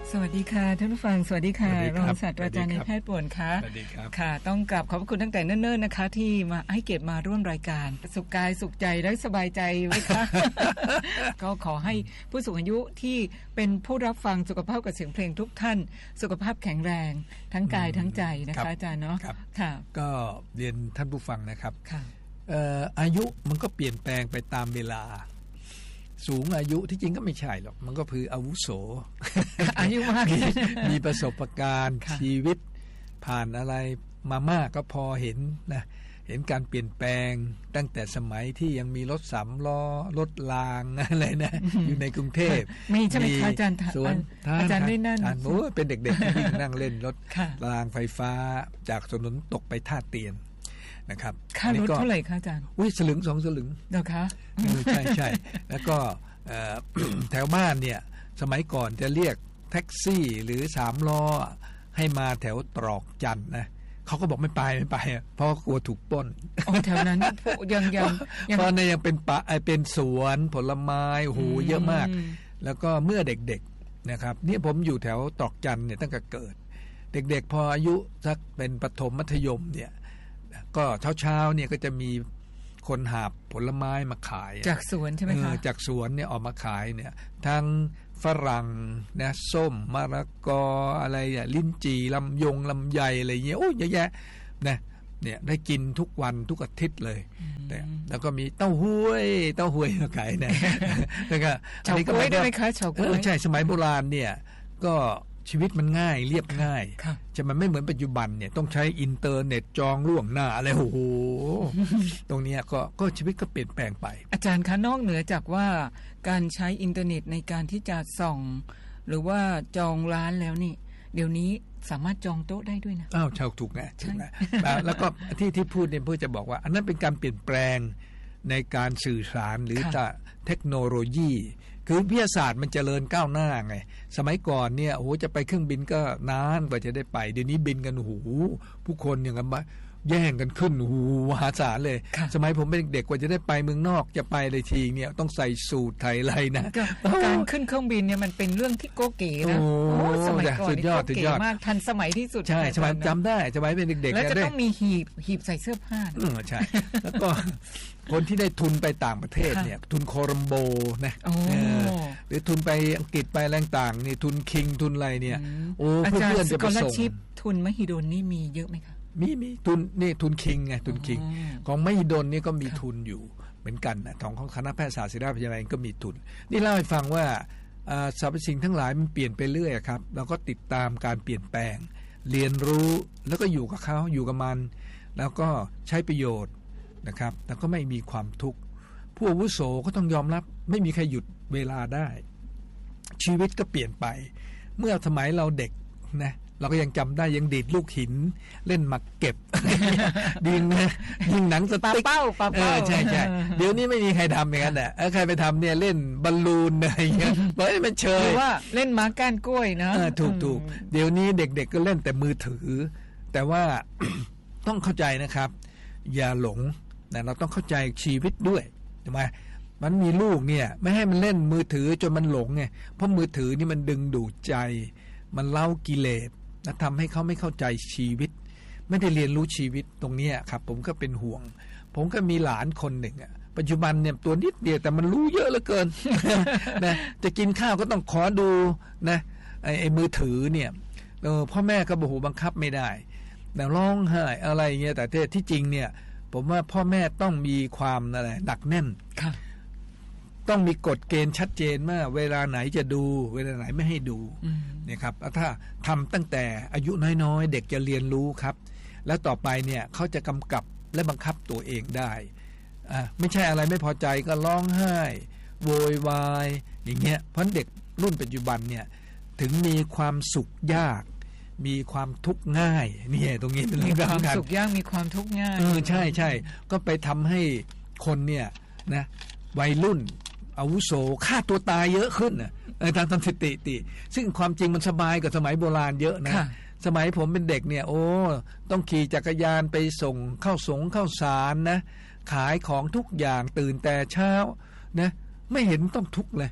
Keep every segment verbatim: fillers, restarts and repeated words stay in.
สวัสดีค่ะท่านผู้ฟังสวัสดีค่ะรองศาสตราจารย์นายแพทย์ป่วนค่ะสวัสดีครับค่ะต้องกราบขอบคุณตั้งแต่เนิ่นๆนะคะที่มาให้เกียรติมาร่วมรายการสุขกายสุขใจและสบายใจไว้ค่ะ ก็ขอให้ผู้สูงอายุที่เป็นผู้รับฟังสุขภาพกับเสียงเพลงทุกท่านสุขภาพแข็งแรงทั้งกายทั้งใจนะคะอาจารย์เนาะค่ะก็เรียนท่านผู้ฟังนะครับค่ะอายุมันก็เปลี่ยนแปลงไปตามเวลาสูงอายุที่จริงก็ไม่ใช่หรอกมันก็คืออาวุโสอายุมากมีประสบการณ์ชีวิตผ่านอะไรมามากก็พอเห็นนะเห็นการเปลี่ยนแปลงตั้งแต่สมัยที่ยังมีรถสามล้อรถรางอะไรนะอยู่ในกรุงเทพมีใช่ไหมคะอาจารย์สวนอาจารย์ได้นั่นโอ้เป็นเด็กๆที่วิ่งนั่งเล่นรถรางไฟฟ้าจากถนนตกไปท่าเตียนนะครับค่ารถเท่าไหร่คะอาจารย์อุ้ยสลึงสองสลึงเหรอคะใช่ใช่แล้วก็แถวบ้านเนี่ยสมัยก่อนจะเรียกแท็กซี่หรือสามล้อให้มาแถวตรอกจันนะเขาก็บอกไม่ไปไม่ไปเพราะกลัวถูกปล้นอ๋อแถวนั้นยังยังเพราะในยังเป็นป่าเป็นสวนผลไม้โอ้โหเยอะมากแล้วก็เมื่อเด็กๆนะครับนี่ผมอยู่แถวตรอกจันเนี่ยตั้งแต่เกิดเด็กๆพออายุสักเป็นประถมมัธยมเนี่ยก็เช้าๆเนี่ยก็จะมีคนหาบผลไม้มาขายจากสวนใช่ไหมคะจากสวนเนี่ยออกมาขายเนี่ยทั้งฝรั่งนะส้มมะละกออะไรเนี่ยลิ้นจี่ลำยงลำไยอะไรเงี้ยโอ้เยอะแยะนะเนี่ยได้กินทุกวันทุกอาทิตย์เลยแต่แล้วก็มีเต้าหู้เต้าหู้มาขายนะแล้วก็เฉาก๊วยได้ไหมคะเฉาก๊วยใช่สมัยโบราณเนี่ยก็ชีวิตมันง่ายเรียบง่ายจะมันไม่เหมือนปัจจุบันเนี่ยต้องใช้อินเทอร์เน็ตจองล่วงหน้าอะไรโอ้โหตรงนี้ก็ก็ชีวิตก็เปลี่ยนแปลงไปอาจารย์คะนอกเหนือจากว่าการใช้อินเทอร์เน็ตในการที่จะส่องหรือว่าจองร้านแล้วนี่เดี๋ยวนี้สามารถจองโต๊ะได้ด้วยนะอ้าวชาวถูกไงถูกนะแล้วก็ที่ที่พูดเนี่ยเพื่อจะบอกว่าอันนั้นเป็นการเปลี่ยนแปลงในการสื่อสารหรือเทคโนโลยีคือวิทยาศาสตร์มันเจริญก้าวหน้าไงสมัยก่อนเนี่ยโอ้โหจะไปเครื่องบินก็นานกว่าจะได้ไปเดี๋ยวนี้บินกันโอ้โหผู้คนอย่างกันมาแย่งกันขึ้นโอ้โหมหาศาลเลยสมัยผมเป็นเด็กกว่าจะได้ไปเมืองนอกจะไปเลยทีเนี่ยต้องใส่สูทไทยไรนะการขึ้นเครื่องบินเนี่ยมันเป็นเรื่องที่โกเก๋นะโอ้สมัยก่อนนี่โกเก๋มากทันสมัยที่สุดใช่สมัยจำได้สมัยเป็นเด็กๆแล้วจะต้องมีหีบหีบใส่เสื้อผ้าอือใช่แล้วก็คนที่ได้ทุนไปต่างประเทศเนี่ยทุนโคลัมโบนะหรือทุนไปอังกฤษไปแรงต่างนี่ทุนคิงทุนอะไรเนี่ยโอ้เพื่อนๆจะไปส่งทุนมหิดลนี่มีเยอะไหมคะมีมีทุนนี่ทุนคิงไงทุนคิงของมหิดลนี่ก็มีทุนอยู่เหมือนกันนะของของคณะแพทยศาสตร์ศิริราชพยาบาลก็มีทุนนี่เล่าให้ฟังว่าสรรพสิ่งทั้งหลายมันเปลี่ยนไปเรื่อยครับเราก็ติดตามการเปลี่ยนแปลงเรียนรู้แล้วก็อยู่กับเขาอยู่กับมันแล้วก็ใช้ประโยชน์นะครับแล้วก็ไม่มีความทุกข์ผู้อาวุโสก็ต้องยอมรับไม่มีใครหยุดเวลาได้ชีวิตก็เปลี่ยนไปเมื่อสมัยเราเด็กนะเราก็ยังจำได้ยังดีดลูกหินเล่นหมากเก็บดิงนะยิงหนังสติ๊กเป้าปาเป้าใช่ใช่เดี๋ยวนี้ไม่มีใครทำอย่างนั้นแหละใครไปทำเนี่ยเล่นบอลลูนอะไรเงี้ยเฮ้ยมันเชยหรือว่าเล่นม้าก้านกล้วยนะถูกถูกเดี๋ยวนี้เด็กๆก็เล่นแต่มือถือแต่ว่า ต้องเข้าใจนะครับอย่าหลงนะเราต้องเข้าใจชีวิตด้วยใช่ไหมมันมีลูกเนี่ยไม่ให้มันเล่นมือถือจนมันหลงไงเพราะมือถือนี่มันดึงดูดใจมันเล่ากิเลสและทำให้เขาไม่เข้าใจชีวิตไม่ได้เรียนรู้ชีวิตตรงนี้ครับผมก็เป็นห่วงผมก็มีหลานคนหนึ่งอ่ะปัจจุบันเนี่ยตัวนิดเดียวแต่มันรู้เยอะเหลือเกิน นะจะกินข้าวก็ต้องขอดูนะไอ้ไอ้มือถือเนี่ยเออพ่อแม่ก็บอกบังคับไม่ได้แต่ร้องไห้อะไรเงี้ยแต่ที่จริงเนี่ยผมว่าพ่อแม่ต้องมีความอะไรหนักแน่นต้องมีกฎเกณฑ์ชัดเจนว่าเวลาไหนจะดูเวลาไหนไม่ให้ดูเนี่ยครับถ้าทำตั้งแต่อายุน้อยๆเด็กจะเรียนรู้ครับแล้วต่อไปเนี่ยเขาจะกำกับและบังคับตัวเองได้อ่าไม่ใช่อะไรไม่พอใจก็ร้องไห้โวยวายอย่างเงี้ยเพราะเด็กรุ่นปัจจุบันเนี่ยถึงมีความสุขยากมีความทุกข์ง่ายนี่ตรงนี้เป็นเรื่องสำคัญมีความสุขยากมีความทุกข์ง่ายเออใช่ใช่ก็ไปทำให้คนเนี่ยนะวัยรุ่นอาวุโสฆ่าตัวตายเยอะขึ้นนะทางทางสถิติซึ่งความจริงมันสบายกว่าสมัยโบราณเยอะนะสมัยผมเป็นเด็กเนี่ยโอ้ต้องขี่จักรยานไปส่งข้าวสงข้าวสารนะขายของทุกอย่างตื่นแต่เช้านะไม่เห็นต้องทุกข์เลย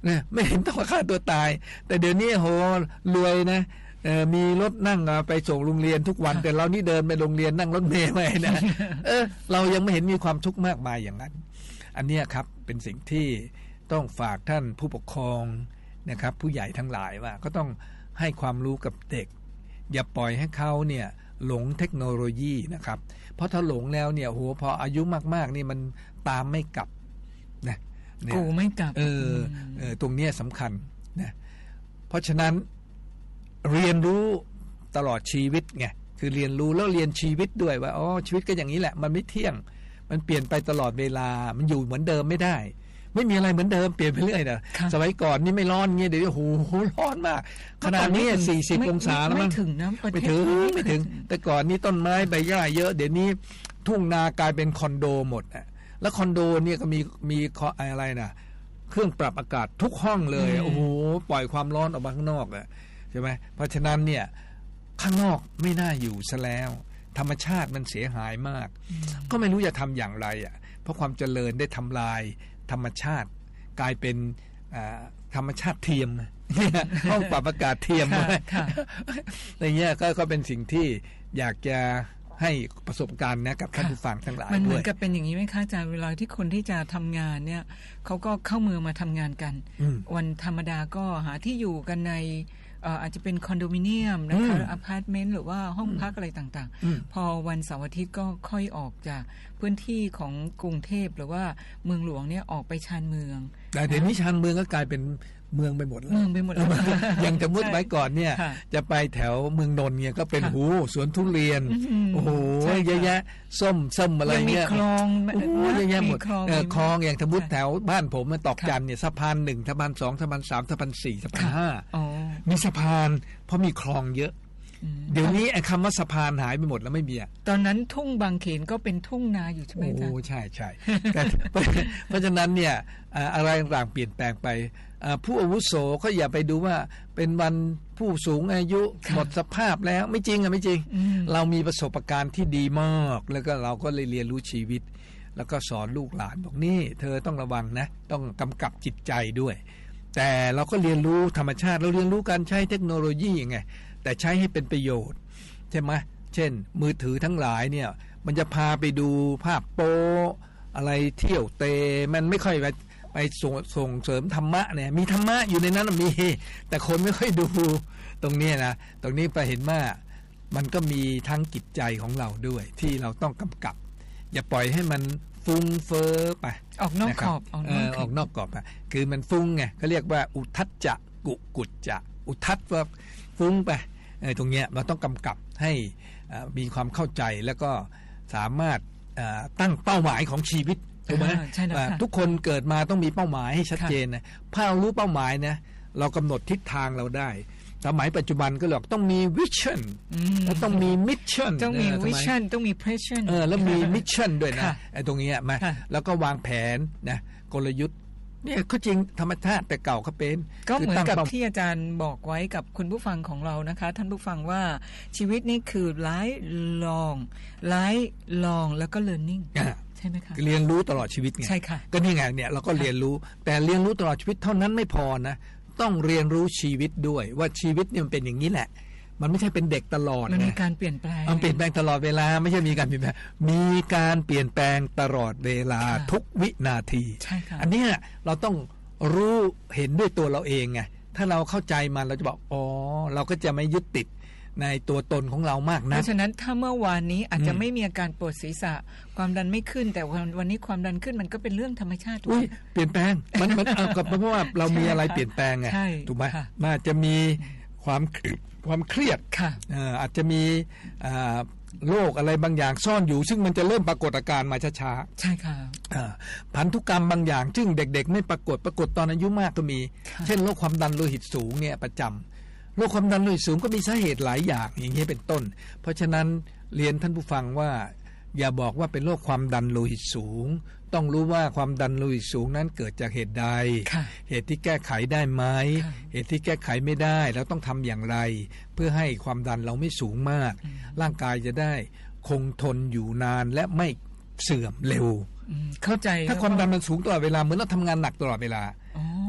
นะไม่เห็นต้องฆ่าตัวตายแต่เดี๋ยวนี้โหรวยนะเออมีรถนั่งไปส่งโรงเรียนทุกวันแต่เรานี่เดินไปโรงเรียนนั่งรถเมล์ไปนะเออเรายังไม่เห็นมีความทุกข์มากมายอย่างนั้นอันนี้ครับเป็นสิ่งที่ต้องฝากท่านผู้ปกครองนะครับผู้ใหญ่ทั้งหลายว่าก็ต้องให้ความรู้กับเด็กอย่าปล่อยให้เขาเนี่ยหลงเทคโนโลยีนะครับเพราะถ้าหลงแล้วเนี่ยโหพออายุมากๆนี่มันตามไม่กลับนะกูไม่กลับเออเออตรงนี้สำคัญนะเพราะฉะนั้นเรียนรู้ตลอดชีวิตไงคือเรียนรู้แล้วเรียนชีวิตด้วยว่าอ๋อชีวิตก็อย่างนี้แหละมันไม่เที่ยงมันเปลี่ยนไปตลอดเวลามันอยู่เหมือนเดิมไม่ได้ไม่มีอะไรเหมือนเดิมเปลี่ยนไปเรื่อยนะสมัยก่อนนี่ไม่ร้อนเงี้ยเดี๋ยวโอ้โหร้อนมากขนาดนี้สี่สิบองศาแล้วมั้งไม่ถึงนะไม่ถึงไม่ถึงแต่ก่อนนี้ต้นไม้ใบหญ้าเยอะเดี๋ยวนี้ทุ่งนากลายเป็นคอนโดหมดอ่ะแล้วคอนโดเนี่ยก็มีมีอะไรนะเครื่องปรับอากาศทุกห้องเลยโอ้โหปล่อยความร้อนออกมาข้างนอกอ่ะใช่ไหมเพราะฉะนั้นเนี่ยข้างนอกไม่น่าอยู่ซะแล้วธรรมชาติมันเสียหายมากก็ไม่รู้จะทำอย่างไรอ่ะเพราะความเจริญได้ทำลายธรรมชาติกลายเป็นธรรมชาติเทียมห้องปรับอากาศเทียมอะไรเงี้ยก็เป็นสิ่งที่อยากจะให้ประสบการณ์นะกับท่านผู้ฟังทั้งหลายด้วยมันเหมือนกับเป็นอย่างนี้ไหมคะอาจารย์เวลาที่คนที่จะทำงานเนี่ยเขาก็เข้าเมืองมาทำงานกันวันธรรมดาก็หาที่อยู่กันในอาจจะเป็นคอนโดมิเนียมนะคะอพาร์ตเมนต์หรือว่าห้องพักอะไรต่างๆพอวันเสาร์อาทิตย์ก็ค่อยออกจากพื้นที่ของกรุงเทพหรือว่าเมืองหลวงเนี่ยออกไปชานเมืองแต่เดี๋ยวนี้ชานเมืองก็กลายเป็นเมืองไปหมดแล้วเมืองไปหมดแล้วอย่างจะมุดไว้ก่อนเนี่ยจะไปแถวเมืองนนท์เนี่ยก็เป็นหูสวนทุเรียนโอ้โหเยอะแยะส้มส้มอะไรเงี้ยคลองเยอะแยะหมดคลองอย่างสมมุติแถวบ้านผมตอกจันเนี่ยสะพานหนึ่งสะพานสองสะพานสามสะพานสี่สะพานห้ามีสะพานเพราะมีคลองเยอะเดี๋ยวนี้ไอ้คำว่าสะพานหายไปหมดแล้วไม่มีอ่ะตอนนั้นทุ่งบางเขนก็เป็นทุ่งนาอยู่ใช่ไหมจ๊ะโอ้ใช่ใช่เพราะฉะนั้นเนี่ยอะไรต่างๆเปลี่ยนแปลงไปผู้อาวุโสก็อย่าไปดูว่าเป็นวันผู้สูงอายุหมดสภาพแล้วไม่จริงอ่ะไม่จริงเรามีประสบการณ์ที่ดีมากแล้วก็เราก็เลยเรียนรู้ชีวิตแล้วก็สอนลูกหลานบอกนี่เธอต้องระวังนะต้องกำกับจิตใจด้วยแต่เราก็เรียนรู้ธรรมชาติเราเรียนรู้การใช้เทคโนโลยียังไงแต่ใช้ให้เป็นประโยชน์ใช่ไหมเช่นมือถือทั้งหลายเนี่ยมันจะพาไปดูภาพโป๊อะไรเที่ยวเตะมันไม่ค่อยไปไปส่งส่งเสริมธรรมะเนี่ยมีธรรมะอยู่ในนั้นมีแต่คนไม่ค่อยดูตรงนี้นะตรงนี้ไปเห็นว่ามันก็มีทั้งจิตใจของเราด้วยที่เราต้องกำกับอย่าปล่อยให้มันฟุ้งเฟ้อไปออกนอกกรอบออกนอกกรอบอ่ะคือมันฟุ้งไงเขาเรียกว่าอุทัจจะกุกุจจะอุทัจว่าฟุ้งไปตรงเนี้ยเราต้องกำกับให้มีความเข้าใจแล้วก็สามารถตั้งเป้าหมายของชีวิตถูกไหมทุกคนเกิดมาต้องมีเป้าหมายให้ชัดเจนนะถ้าเรารู้เป้าหมายนะเรากำหนดทิศทางเราได้สมัยปัจจุบันก็หรอกต้องมีวิชั่นแล้วต้องมีมิชชั่นต้องมีวิชั่นต้องมีเพรสชั่นเออแล้วมีมิชชั่นด้วยนะไอ้ตรงนี้มาแล้วก็วางแผนนะกลยุทธ์เนี่ยก็จริงธรรมชาติแต่เก่าเขาเป็นก็เหมือนกับที่อาจารย์บอกไว้กับคุณผู้ฟังของเรานะคะท่านผู้ฟังว่าชีวิตนี่คือ life long life long แล้วก็ learning ใช่ไหมคะเรียนรู้ตลอดชีวิตไงใช่ค่ะก็นี่ไงเนี่ยเราก็เรียนรู้แต่เรียนรู้ตลอดชีวิตเท่านั้นไม่พอนะต้องเรียนรู้ชีวิตด้วยว่าชีวิตเนี่ยมันเป็นอย่างนี้แหละมันไม่ใช่เป็นเด็กตลอดมันมีการเปลี่ยนแปลงมันเปลี่ยนแปลงตลอดเวลาไม่ใช่มีการเปลี่ยนแปลงมีการเปลี่ยนแปลงตลอดเวลาทุกวินาทีใช่ค่ะอันนี้เราต้องรู้เห็นด้วยตัวเราเองไงถ้าเราเข้าใจมันเราจะบอกอ๋อเราก็จะไม่ยึดติดในตัวตนของเรามากนะเพราะฉะนั้นถ้าเมื่อวานนี้อาจจะไม่มีอาการปวดศีรษะความดันไม่ขึ้นแต่วันนี้ความดันขึ้นมันก็เป็นเรื่องธรรมชาติถูกไหมเปลี่ยนแปลงมันมันเอากับเพราะว่าเรามีอะไรเปลี่ยนแปลงไงถูกไหมมันอาจจะมีความความเครียดอาจจะมีโรคอะไรบางอย่างซ่อนอยู่ซึ่งมันจะเริ่มปรากฏอาการมาช้าๆใช่ค่ะพันธุกรรมบางอย่างซึ่งเด็กๆไม่ปรากฏปรากฏตอนอายุมากก็มีเช่นโรคความดันโลหิตสูงเนี่ยประจำโรคความดันโลหิตสูงก็มีสาเหตุหลายอย่างอย่างนี้เป็นต้นเพราะฉะนั้นเรียนท่านผู้ฟังว่าอย่าบอกว่าเป็นโรคความดันโลหิตสูงต้องรู้ว่าความดันโลหิตสูงนั้นเกิดจากเหตุใดเหตุที่แก้ไขได้ไหมเหตุที่แก้ไขไม่ได้แล้วต้องทำอย่างไรเพื่อให้ความดันเราไม่สูงมากร่างกายจะได้คงทนอยู่นานและไม่เสื่อมเร็วเข้าใจถ้าความดันมันสูงตลอดเวลาเหมือนเราทำงานหนักตลอดเวลา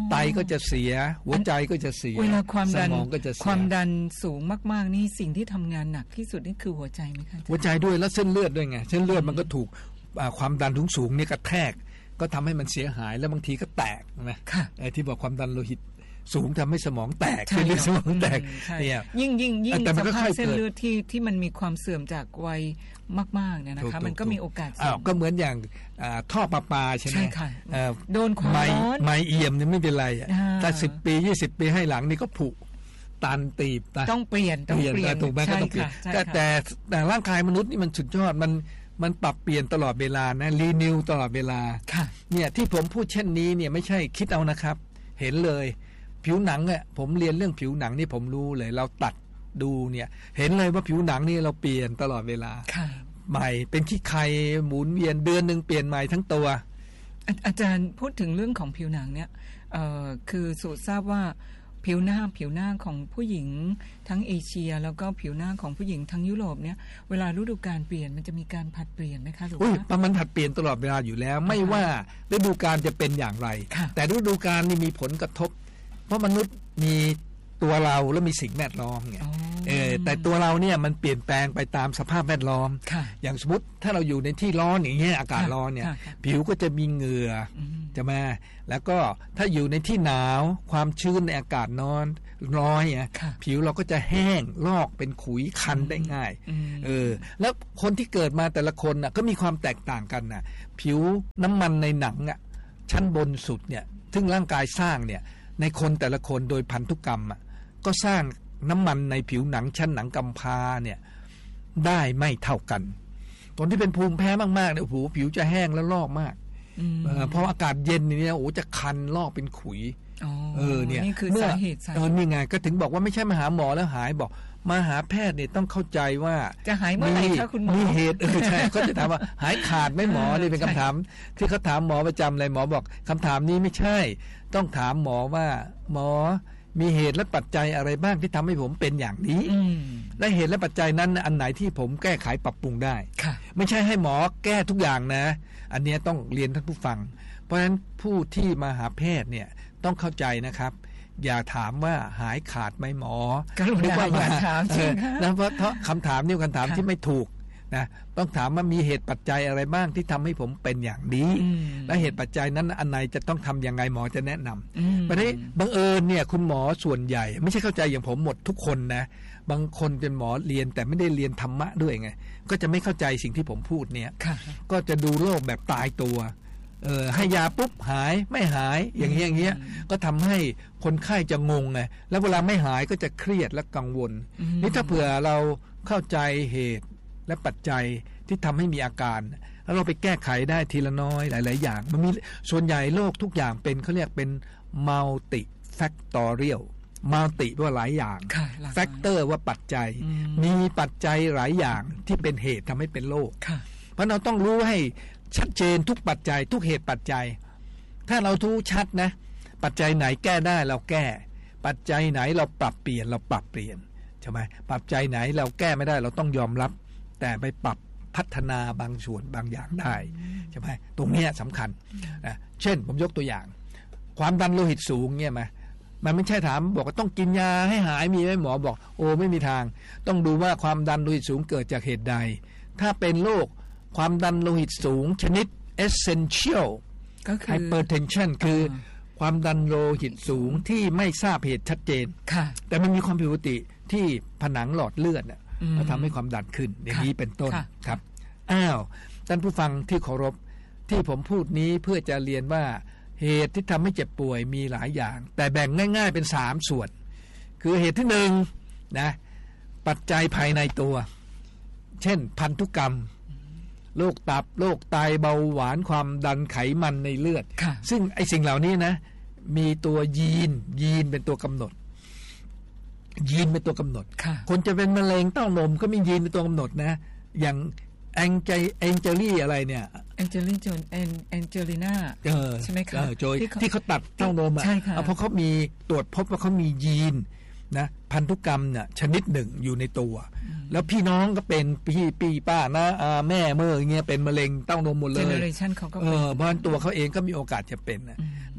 ไตก็จะเสียหัวใจก็จะเสียเวลาความดันสมองก็จะเสียความดันสูงมากๆนี่สิ่งที่ทำงานหนักที่สุดนี่คือหัวใจไหมคะหัวใจด้วยแล้วเส้นเลือดด้วยไงเส้นเลือดมันก็ถูกความดันสูงๆนี่กระแทกก็ทำให้มันเสียหายแล้วบางทีก็แตกนะไอ้ที่บอกความดันโลหิตสูงทำให้สมองแตกเส้นเลือดสมองแตกเนี่ยยิ่งยิ่งยิ่งสภาพเส้นเลือดที่ที่มันมีความเสื่อมจากวัยมากๆเนี่ยนะคะมันก็มีโอกาสอ้าวก็เหมือนอย่างท่อประปาใช่ไหมโดนความร้อนไม้เอี่ยมเนี่ยไม่เป็นไรแต่สิบปียี่สิบปีให้หลังนี่ก็ผุตันตีบต้องเปลี่ยนต้องเปลี่ยนถูกไหมก็ต้องเปลี่ยนแต่แต่ร่างกายมนุษย์นี่มันสุดยอดมันมันปรับเปลี่ยนตลอดเวลานะรีนิวตลอดเวลาเนี่ยที่ผมพูดเช่นนี้เนี่ยไม่ใช่คิดเอานะครับเห็นเลยผิวหนังอ่ะผมเรียนเรื่องผิวหนังนี่ผมรู้เลยเราตัดดูเนี่ยเห็นเลยว่าผิวหนังนี่เราเปลี่ยนตลอดเวลาใหม่เป็นขี้ไข่หมุนเวียนเดือนนึงเปลี่ยนใหม่ทั้งตัวอาจารย์พูดถึงเรื่องของผิวหนังเนี่ยคือสูตรทราบว่าผิวหน้าผิวหน้าของผู้หญิงทั้งเอเชียแล้วก็ผิวหน้าของผู้หญิงทั้งยุโรปเนี่ยเวลาฤดูกาลเปลี่ยนมันจะมีการผัดเปลี่ยนไหมคะหรือว่ามันผัดเปลี่ยนตลอดเวลาอยู่แล้วไม่ว่าฤดูกาลจะเป็นอย่างไรแต่ฤดูกาลนี่มีผลกระทบเพราะมนุษย์มีตัวเราแล้วมีสิ่งแวดล้อมไงเออแต่ตัวเราเนี่ยมันเปลี่ยนแปลงไปตามสภาพแวดล้อมอย่างสมมติถ้าเราอยู่ในที่ร้อนอย่างเงี้ยอากาศร้อนเนี่ยผิวก็จะมีเหงื่อจะมาแล้วก็ถ้าอยู่ในที่หนาวความชื้นในอากาศนอนน้อยอ่ะผิวเราก็จะแห้งลอกเป็นขุยคันได้ง่ายเออแล้วคนที่เกิดมาแต่ละคนน่ะก็มีความแตกต่างกันน่ะผิวน้ำมันในหนังอ่ะชั้นบนสุดเนี่ยซึ่งร่างกายสร้างเนี่ยในคนแต่ละคนโดยพันธุกรรมอ่ะก็สร้างน้ำมันในผิวหนังชั้นหนังกำพร้าเนี่ยได้ไม่เท่ากันคนที่เป็นภูมิแพ้มากๆเนี่ยโอ้โหผิวจะแห้งแล้วลอกมากเพราะอากาศเย็นนี่โอ้จะคันลอกเป็นขุยเออเนี่ยนี่คือสาเหตุเออนี่ไงก็ถึงบอกว่าไม่ใช่มาหาหมอแล้วหายบอกมาหาแพทย์เนี่ยต้องเข้าใจว่าจะหายเมื่อไหร่คะคุณหมอมีเหตุเออใช่เขาจะถามว่าหายขาดไหมหมอนี่เป็นคำถามที่เขาถามหมอประจำเลยหมอบอกคำถามนี้ไม่ใช่ต้องถามหมอว่าหมอมีเหตุและปัจจัยอะไรบ้างที่ทำให้ผมเป็นอย่างนี้และเหตุและปัจจัยนั้นอันไหนที่ผมแก้ไขปรับปรุงได้ไม่ใช่ให้หมอแก้ทุกอย่างนะอันนี้ต้องเรียนท่านผู้ฟังเพราะฉะนั้นผู้ที่มาหาแพทย์เนี่ยต้องเข้าใจนะครับอย่าถามว่าหายขาดไหมหมอหรือว่าอย่าถามจริงนะเพราะคำถามนี้คำถามที่ไม่ถูกนะต้องถามว่ามีเหตุปัจจัยอะไรบ้างที่ทำให้ผมเป็นอย่างนี้และเหตุปัจจัยนั้นอันไหนจะต้องทำยังไงหมอจะแนะนำประเด็นบังเอิญเนี่ยคุณหมอส่วนใหญ่ไม่ใช่เข้าใจอย่างผมหมดทุกคนนะบางคนเป็นหมอเรียนแต่ไม่ได้เรียนธรรมะด้วยไงก็จะไม่เข้าใจสิ่งที่ผมพูดเนี่ยก็จะดูโรคแบบตายตัวเออให้ยาปุ๊บหายไม่หายอย่างเงี้ยอย่างเงี้ยก็ทำให้คนไข้จะงงไงแล้วเวลาไม่หายก็จะเครียดและกังวลนี่ถ้าเผื่อเราเข้าใจเหตุและปัจจัยที่ทำให้มีอาการแล้วเราไปแก้ไขได้ทีละน้อยหลายๆอย่างมันมีส่วนใหญ่โรคทุกอย่างเป็นเขาเรียกเป็น multi factorial multi ว่าหลายอย่าง factor ว่าปัจจัยมีปัจจัยหลายอย่างที่เป็นเหตุทำให้เป็นโรคเพราะเราต้องรู้ให้ชัดเจนทุกปัจจัยทุกเหตุปัจจัยถ้าเรารู้ชัดนะปัจจัยไหนแก้ได้เราแก้ปัจจัยไหนเราปรับเปลี่ยนเราปรับเปลี่ยนใช่ไหมปัจจัยไหนเราแก้ไม่ได้เราต้องยอมรับแต่ไปปรับพัฒนาบางส่วนบางอย่างได้ใช่ไหมตรงนี้สำคัญนะเช่นผมยกตัวอย่างความดันโลหิตสูงเนี่ยมามันไม่ใช่ถามบอกว่าต้องกินยาให้หายมีไหมหมอบอกโอ้ไม่มีทางต้องดูว่าความดันโลหิตสูงเกิดจากเหตุใดถ้าเป็นโรคความดันโลหิตสูงชนิด essential hypertension คือความดันโลหิตสูงที่ไม่ทราบเหตุชัดเจนแต่มันมีความผิดปกติที่ผนังหลอดเลือดแล้วทำให้ความดันขึ้นอย่างนี้เป็นต้นครับอ้าวท่านผู้ฟังที่เคารพที่ผมพูดนี้เพื่อจะเรียนว่าเหตุที่ทำให้เจ็บป่วยมีหลายอย่างแต่แบ่งง่ายๆเป็นสามส่วนคือเหตุที่หนึ่งนะปัจจัยภายในตัวเช่นพันธุกรรมโรคตับโรคไตเบาหวานความดันไขมันในเลือดซึ่งไอ้สิ่งเหล่านี้นะมีตัวยีนยีนเป็นตัวกำหนดยีนเป็นตัวกำหนดคนจะเป็นมะเร็งเต้านมก็มียีนเป็นตัวกำหนดนะอย่างแองเจแองเจลี่อะไรเนี่ยแองเจลี่โจนแอนแองเจลิน่าใช่ไหมคะที่เขาตัดเต้านมอ่ะเพราะเขามีตรวจพบว่าเขามียีนนะพันธุกรรมเนี่ยชนิดหนึ่งอยู่ในตัวแล้วพี่น้องก็เป็นพี่ปีป้านะแม่เมื่ออย่างเงี้ยเป็นมะเร็งเต้านมหมดเลยเจเนอเรชันเขาก็เป็นเออบ้านตัวเขาเองก็มีโอกาสจะเป็นนะนะ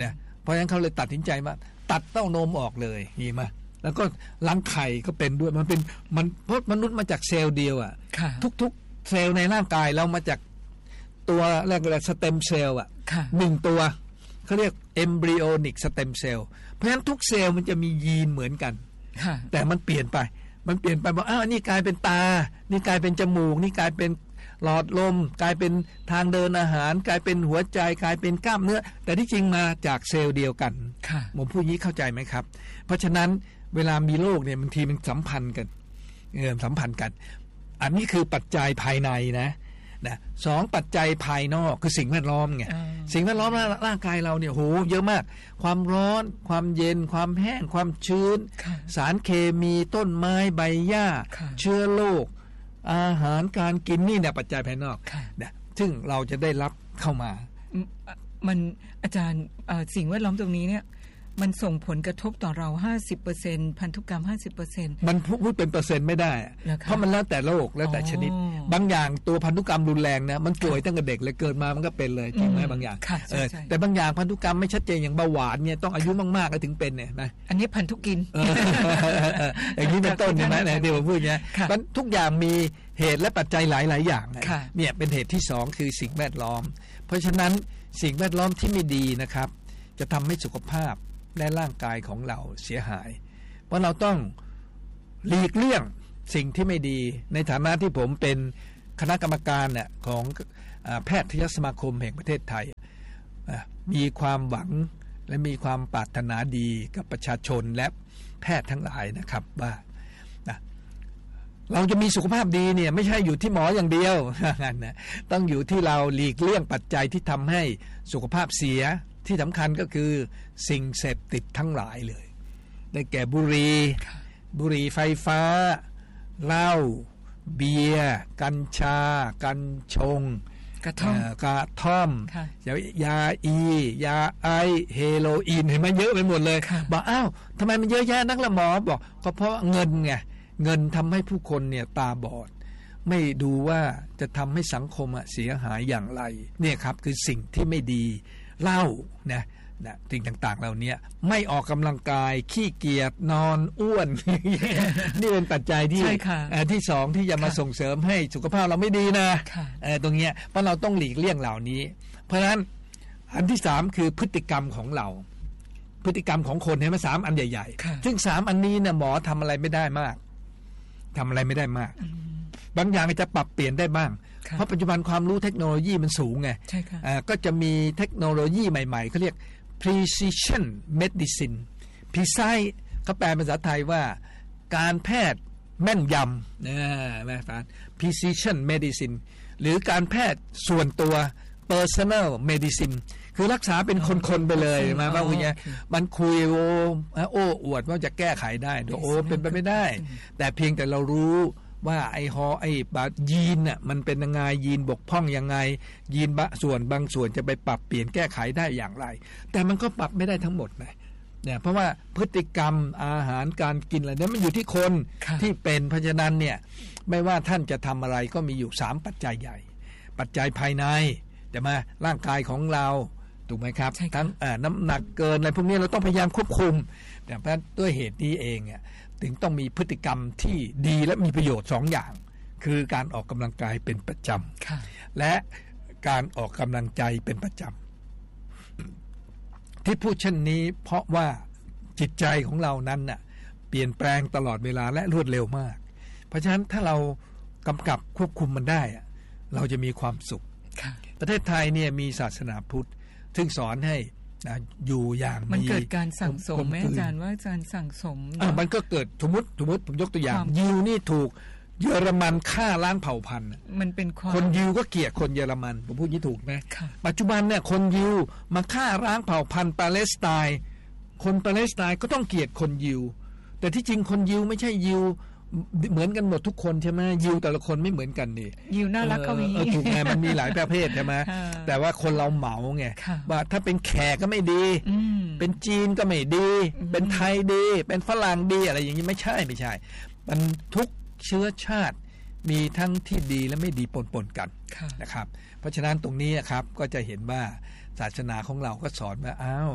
เพราะฉะนั้นเขาเลยตัดสินใจว่าตัดเต้านมออกเลยนี่มาแล้วก็รังไข่ก็เป็นด้วยมันเป็นมันเพราะมนุษย์มาจากเซลล์เดียวอ่ะทุกๆเซลล์ในร่างกายเรามาจากตัวแรกๆสเต็มเซลล์อ่ะหนึ่งตัวเขาเรียก embryonic stem cell เพราะฉะนั้นทุกเซลล์มันจะมียีนเหมือนกันแต่มันเปลี่ยนไปมันเปลี่ยนไปบอกอ้าวนี่กลายเป็นตานี่กลายเป็นจมูกนี่กลายเป็นหลอดลมกลายเป็นทางเดินอาหารกลายเป็นหัวใจกลายเป็นกล้ามเนื้อแต่ที่จริงมาจากเซลล์เดียวกันผมพูดนี้เข้าใจไหมครับเพราะฉะนั้นเวลามีโรคเนี่ยบางทีมันสัมพันธ์กันเออสัมพันธ์กันอันนี้คือปัจจัยภายในนะนะสองปัจจัยภายนอกคือสิ่งแวดล้อมไงสิ่งแวดล้อมร่างกายเราเนี่ยโหเยอะมากความร้อนความเย็นความแห้งความชื้นสารเคมีต้นไม้ใบหญ้าเชื้อโรคอาหารการกินนี่เนี่ยปัจจัยภายนอกนะซึ่งเราจะได้รับเข้ามามันอาจารย์สิ่งแวดล้อมตรงนี้เนี่ยมันส่งผลกระทบต่อเรา ห้าสิบเปอร์เซ็นต์ พันธุกรรม ห้าสิบเปอร์เซ็นต์มันพูดเป็นเปอร์เซ็นต์ไม่ได้เพราะมันแล้วแต่โรคแล้วแต่ชนิดบางอย่างตัวพันธุกรรมรุนแรงนะมันป่วยตั้งแต่เด็กเลยเกิดมามันก็เป็นเลยจริงไหมบางอย่างเออแต่บางอย่างพันธุกรรมไม่ชัดเจนอย่างเบาหวานเนี่ยต้องอายุมากๆแล้วถึงเป็นเนี่ยนะอันนี้พันธุกินอย่างนี้เป็นต้นใช่ไหมเนี่ยที่ผมพูดเนี่ยมันทุกอย่างมีเหตุและปัจจัยหลายๆอย่างเนี่ยเป็นเหตุที่สองคือสิ่งแวดล้อมเพราะฉะนั้นสิ่งแวดล้อมที่ไม่ดีนะครับจะทำให้สุขภาพและร่างกายของเราเสียหายเพราะเราต้องหลีกเลี่ยงสิ่งที่ไม่ดีในฐานะที่ผมเป็นคณะกรรมการเนี่ยของแพทยสมาคมแห่งประเทศไทยมีความหวังและมีความปรารถนาดีกับประชาชนและแพทย์ทั้งหลายนะครับว่านะเราจะมีสุขภาพดีเนี่ยไม่ใช่อยู่ที่หมออย่างเดียวนะต้องอยู่ที่เราหลีกเลี่ยงปัจจัยที่ทำให้สุขภาพเสียที่สำคัญก็คือสิ่งเสพติดทั้งหลายเลยได้แก่บุหรี่บุหรี่ไฟฟ้าเหล้าเบียร์กัญชากัญชงกระท่อมกระท่อมยาอียาไอเฮโรอีนเห็นไหมเยอะไปหมดเลยบอกอ้าวทำไมมันเยอะแยะนักละหมอบอกก็เพราะเงินไงเงินทำให้ผู้คนเนี่ยตาบอดไม่ดูว่าจะทำให้สังคมเสียหายอย่างไรเนี่ยครับคือสิ่งที่ไม่ดีเหล้านะนะสิ่งต่างๆเหล่านี้ไม่ออกกำลังกายขี้เกียจนอนอ้วน นี่เป็นปัจจัยที่ที่สองที่จะมาส่งเสริมให้สุขภาพเราไม่ดีนะตรงนี้เพราะเราต้องหลีกเลี่ยงเหล่านี้เพราะฉะนั้นอันที่สามคือพฤติกรรมของเราพฤติกรรมของคนเห็นไหมสามอันใหญ่ๆซึ่งสามอันนี้เนี่ยหมอทำอะไรไม่ได้มากทำอะไรไม่ได้มากบางอย่างจะปรับเปลี่ยนได้บ้างเพราะปัจจุบันความรู้เทคโนโลยีมันสูงไงก็จะมีเทคโนโลยีใหม่ๆเขาเรียก precision medicine precise เขาแปลเป็นภาษาไทยว่าการแพทย์แม่นยำนะแม่ฟาน precision medicine หรือการแพทย์ส่วนตัว personal medicine คือรักษาเป็นคนๆไปเลยมาว่าคุณเนี่ยมันคุยโอ้โอ้อวดว่าจะแก้ไขได้โอ้เป็นไปไม่ได้แต่เพียงแต่เรารู้ว่าไอ้ฮอไอ้บายีนน่ะมันเป็นยังไงยีนบกพร่องยังไงยีนบะส่วนบางส่วนจะไปปรับเปลี่ยนแก้ไขได้อย่างไรแต่มันก็ปรับไม่ได้ทั้งหมดนะเนี่ยเพราะว่าพฤติกรรมอาหารการกินอะไรเนี่ยมันอยู่ที่คนที่เป็นเพราะฉะนั้นเนี่ยไม่ว่าท่านจะทำอะไรก็มีอยู่สามปัจจัยใหญ่ปัจจัยภายในแต่มาร่างกายของเราถูกไหมครับทั้งน้ำหนักเกินอะไรพวกนี้เราต้องพยายามควบคุมแต่เพราะด้วยเหตุนี้เองเนี่ยถึงต้องมีพฤติกรรมที่ดีและมีประโยชน์สองอย่างคือการออกกำลังกายเป็นประจำและการออกกำลังใจเป็นประจำที่พูดเช่นนี้เพราะว่าจิตใจของเรานั้นน่ะเปลี่ยนแปลงตลอดเวลาและรวดเร็วมากเพราะฉะนั้นถ้าเรากำกับควบคุมมันได้เราจะมีความสุขประเทศไทยเนี่ยมีศาสนาพุทธซึ่งสอนให้นะอยู่อย่างมันเกิดการสั่งสมไหมอาจารย์ว่าอาจารย์สั่งสมมันก็เกิดสมมติสมมติผมยกตัวอย่างยิวนี่ถูกเยอรมันฆ่าล้างเผ่าพันธุ์มันเป็นความคนยิวก็เกลียดคนเยอรมันผมพูดนี้ถูกไหมปัจจุบันเนี่ยคนยิวมาฆ่าล้างเผ่าพันธุ์ปาเลสไตน์คนปาเลสไตน์ก็ต้องเกลียดคนยิวแต่ที่จริงคนยิวไม่ใช่ยิวเหมือนกันหมดทุกคนใช่ไหมยิวแต่ละคนไม่เหมือนกันนี่ยิวน่ารักก็มีถูกไงมันมีหลายประเภทใช่ไหมแต่ว่าคนเราเหมาไงว่าถ้าเป็นแขกก็ไม่ดีเป็นจีนก็ไม่ดีเป็นไทยดีเป็นฝรั่งดีอะไรอย่างนี้ไม่ใช่ไม่ใช่มันทุกเชื้อชาติมีทั้งที่ดีและไม่ดีปนๆกันนะครับเพราะฉะนั้นตรงนี้ครับก็จะเห็นว่าศาสนาของเราก็สอนว่าอ้าว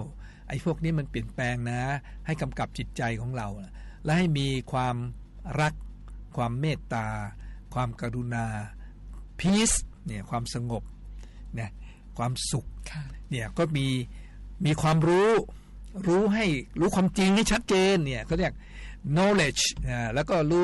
ไอ้พวกนี้มันเปลี่ยนแปลงนะให้กำกับจิตใจของเราและให้มีความรักความเมตตาความกรุณา peace เนี่ยความสงบเนี่ยความสุขเนี่ยก็มีมีความรู้รู้ให้รู้ความจริงให้ชัดเจนเนี่ยเขาเรียก knowledge อ่าแล้วก็รู้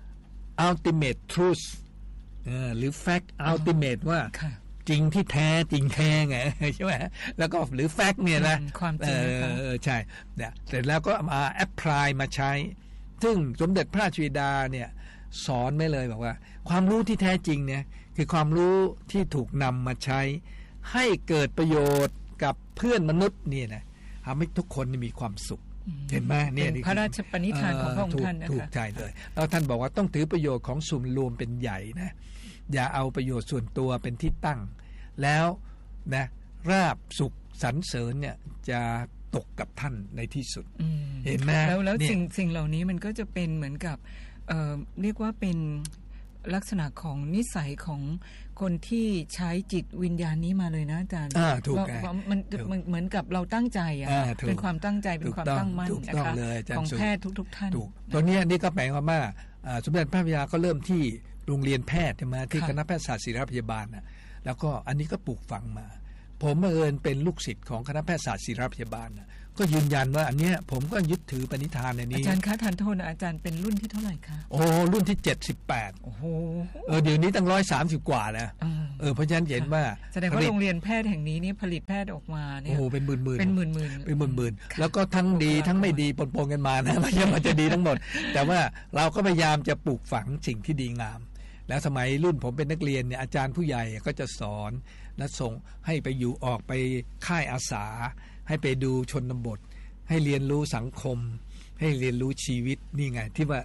ultimate truth อ่าหรือ fact ultimate ว่าจริงที่แท้จริงแท้ไงใช่ไหมแล้วก็หรือ fact เนี่ยนะความจริงนะคะเออใช่เนี่ยเสร็จแล้วก็มา apply มาใช้ซึ่งสมเด็จพระราชบิดาเนี่ยสอนไว้เลยบอกว่าความรู้ที่แท้จริงเนี่ยคือความรู้ที่ถูกนำมาใช้ให้เกิดประโยชน์กับเพื่อนมนุษย์นี่นะทำให้ทุกคนมีความสุขเห็นไหมเนี่ยพระราชปณิธานของพระองค์ท่านนะคะถูกใจเลยแล้วท่านบอกว่าต้องถือประโยชน์ของส่วนรวมเป็นใหญ่นะอย่าเอาประโยชน์ส่วนตัวเป็นที่ตั้งแล้วนะราบสุขสรรเสริญเนี่ยจะตกกับท่านในที่สุดเห็นไหมแล้วแล้วสิ่งสิ่งเหล่านี้มันก็จะเป็นเหมือนกับเอ่อเรียกว่าเป็นลักษณะของนิสัยของคนที่ใช้จิตวิญญาณนี้มาเลยนะอาจารย์ถูกมันเหมือนกับเราตั้งใจอ่ะเป็นความตั้งใจเป็นความตั้งมั่นนะคะของแพทย์ทุกๆท่านตัวนี้นี่ก็หมายความว่าสมเด็จพระบิดาก็เริ่มที่โรงเรียนแพทย์ใช่ไหมที่คณะแพทยศาสตร์ศิริราชพยาบาลนะแล้วก็อันนี้ก็ปลูกฝังมาผมบังเอิญเป็นลูกศิษย์ของคณะแพทยศาสตร์ศิริราชพยาบาลนะก็ยืนยันว่าอันเนี้ยผมก็ยึดถือปณิธานในนี้อาจารย์คะทานโทษนะอาจารย์เป็นรุ่นที่เท่าไหร่คะโอ้รุ่นที่เจ็ดสิบแปดโอ้โหเออเดี๋ยวนี้ตั้งหนึ่งร้อยสามสิบกว่าแล้วเออเพราะฉะนั้นเห็นว่าแสดงว่าโรงเรียนแพทย์แห่งนี้นี่ผลิตแพทย์ออกมาเนี่ยโอ้เป็นหมื่นๆเป็นหมื่นๆเป็นหมื่นๆแล้วก็ทั้งดีทั้งไม่ดีปนๆกันมานะไม่ใช่ว่าจะดีทั้งหมดแต่ว่าเราก็พยายามจะปลูกฝังสิ่งที่ดีงามแล้วสมัยรุ่นผมเป็นนักเรียนเนี่ยอาจารย์ผู้ใหญ่ก็จะสอนและส่งให้ไปอยู่ออกไปค่ายอาสาให้ไปดูชนบทให้เรียนรู้สังคมให้เรียนรู้ชีวิตนี่ไงที่ว่า